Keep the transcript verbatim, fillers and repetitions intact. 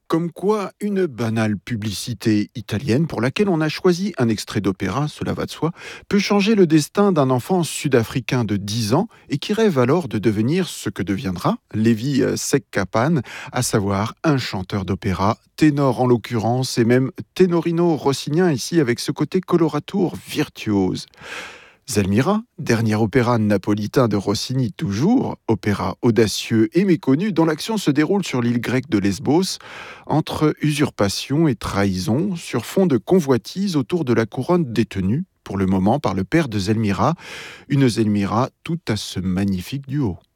Comme quoi, une banale publicité italienne pour laquelle on a choisi un extrait d'opéra, cela va de soi, peut changer le destin d'un enfant sud-africain de dix ans et qui rêve alors de devenir ce que deviendra Levi euh, Sekkapan, à savoir un chanteur d'opéra, ténor en l'occurrence, et même ténorino rossinien ici avec ce côté coloratour virtuose. Zelmira, dernier opéra napolitain de Rossini toujours, opéra audacieux et méconnu dont l'action se déroule sur l'île grecque de Lesbos, entre usurpation et trahison, sur fond de convoitise autour de la couronne détenue, pour le moment par le père de Zelmira, une Zelmira tout à ce magnifique duo.